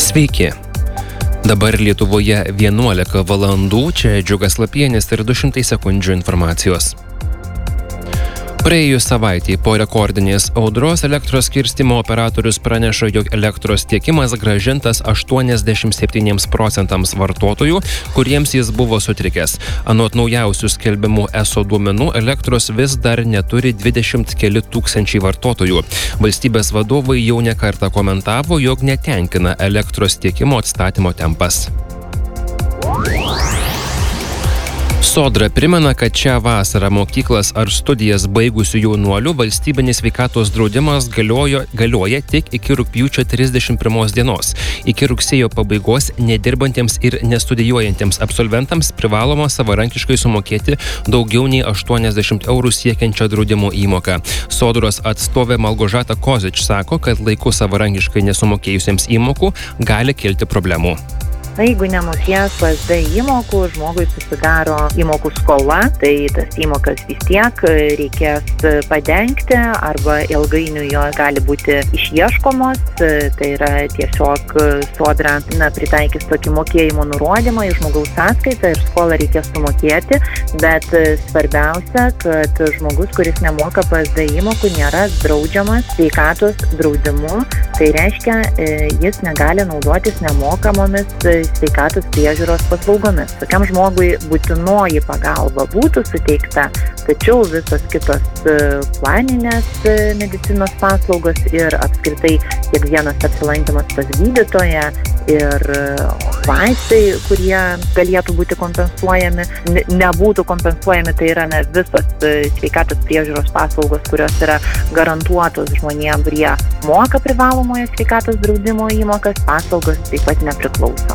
Sveiki. Dabar Lietuvoje 11 valandų, čia Džiugas Lapienis ir 200 sekundžių informacijos. Praėjus savaitei po rekordinės audros elektros skirstymo operatorius praneša, jog elektros tiekimas grąžintas 87% vartotojų, kuriems jis buvo sutrikęs. Anot naujausių skelbimų ESO duomenų, elektros vis dar neturi 20 keli tūkstančiai vartotojų. Valstybės vadovai jau ne kartą komentavo, jog netenkina elektros tiekimo atstatymo tempas. Sodra primena, kad šią vasarą mokyklas ar studijas baigusių jaunuolių valstybinis sveikatos draudimas galioja tik iki rugpjūčio 31 dienos. Iki rugsėjo pabaigos nedirbantiems ir nestudijuojantiems absolventams privaloma savarankiškai sumokėti daugiau nei 80 eurų siekiančią draudimo įmoką. Sodros atstovė Malgožata Kozič sako, kad laiku savarankiškai nesumokėjusiems įmokų gali kilti problemų. Jeigu nemokės PSD įmokų, žmogui susidaro įmokų skola, tai tas įmokas vis tiek reikės padengti arba ilgainiui jo gali būti išieškomos. Tai yra tiesiog sodra pritaikys tokį mokėjimo nurodymą į žmogaus sąskaitą ir skolą reikės sumokėti, bet svarbiausia, kad žmogus, kuris nemoka PSD įmokų, nėra draudžiamas sveikatos draudimu. Tai reiškia, jis negali naudotis nemokamomis sveikatos priežiūros paslaugomis. Tokiam žmogui būtinoji pagalba būtų suteikta, tačiau visos kitos planinės medicinos paslaugos ir apskritai kiekvienas apsilankymas pas gydytoją ir vaistai, kurie galėtų būti kompensuojami, nebūtų kompensuojami, tai yra visos sveikatos priežiūros paslaugos, kurios yra garantuotos žmonėms, kurie moka privalomojo sveikatos draudimo įmokas, paslaugos taip pat nepriklauso.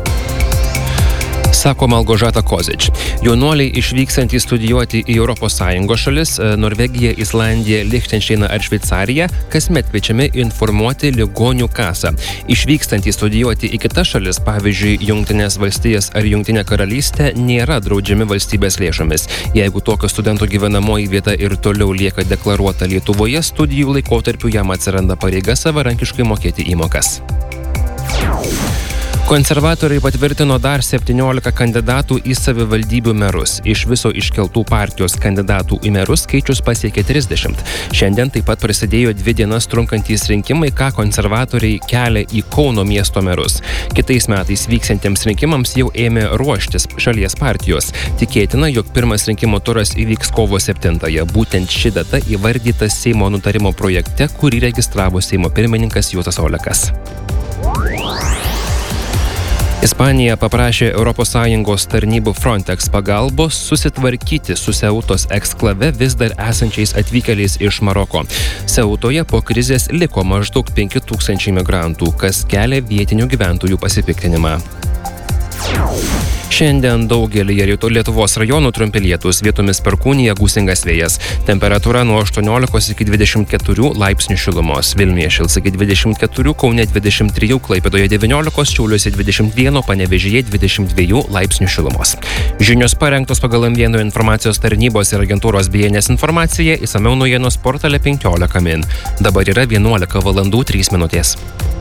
Sako Malgožata Kozič. Jaunuoliai išvykstantys studijuoti į ES šalis, Norvegiją, Islandiją, Lichtenšteiną ar Šveicariją, kasmet kviečiami informuoti ligonių kasą. Išvykstantys studijuoti į kitas šalis, pavyzdžiui, Jungtinės valstijas ar Jungtinę karalystę, nėra draudžiami valstybės lėšomis. Jeigu tokio studento gyvenamoji vieta ir toliau lieka deklaruota Lietuvoje, studijų laikotarpiu jam atsiranda pareiga savarankiškai mokėti įmokas. Konservatoriai patvirtino dar 17 kandidatų į savivaldybių merus. Iš viso iškeltų partijos kandidatų į merus skaičius pasiekė 30. Šiandien taip pat prasidėjo 2 dienas trunkantys rinkimai, ką konservatoriai kelia į Kauno miesto merus. Kitais metais vyksiantiems rinkimams jau ėmė ruoštis šalies partijos. Tikėtina, jog pirmas rinkimų turas įvyks kovo 7-ąją. Būtent ši data įvardyta Seimo nutarimo projekte, kurį registravo Seimo pirmininkas Juozas Olekas. Ispanija paprašė ES tarnybų Frontex pagalbos susitvarkyti su Seutos eksklave vis dar esančiais atvykėliais iš Maroko. Seutoje po krizės liko maždaug 5000 migrantų, kas kelia vietinių gyventojų pasipiktinimą. Šiandien daugelyje Lietuvos rajonų trumpi lietūs, vietomis perkūnija, gūsingas vėjas. Temperatūra nuo 18 iki 24 laipsnių šilumos. Vilniuje šils iki 24, Kaune 23, Klaipėdoje 19, Šiauliuose 21, Panevėžyje 22 laipsnių šilumos. Žinios parengtos pagal M1 informacijos tarnybos ir agentūros BNS informaciją, išsamiau naujienos portale 15 min. Dabar yra 11 valandų 3 minutės.